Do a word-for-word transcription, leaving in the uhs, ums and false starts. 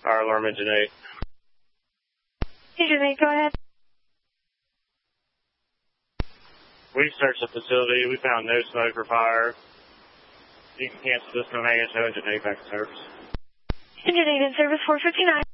Fire alarm engine eight. Engine eight, go ahead. We searched the facility. We found no smoke or fire. You can cancel this command, so engine eight back in service. Engine eight in service, four fifty-nine.